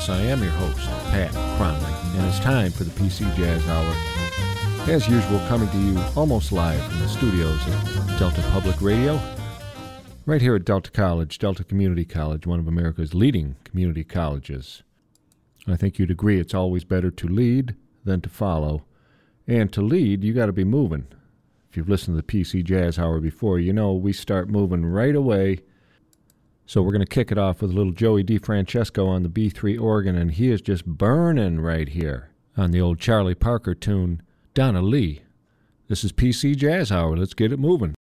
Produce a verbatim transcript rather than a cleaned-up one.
Yes, I am your host, Pat Cronley, and it's time for the P C Jazz Hour. As usual, coming to you almost live from the studios of Delta Public Radio, right here at Delta College, Delta Community College, one of America's leading community colleges. I think you'd agree it's always better to lead than to follow. And to lead, you got to be moving. If you've listened to the P C Jazz Hour before, you know we start moving right away. So we're going to kick it off with a little Joey DeFrancesco on the B three organ, and he is just burning right here on the old Charlie Parker tune, Donna Lee. This is P C Jazz Hour. Let's get it moving.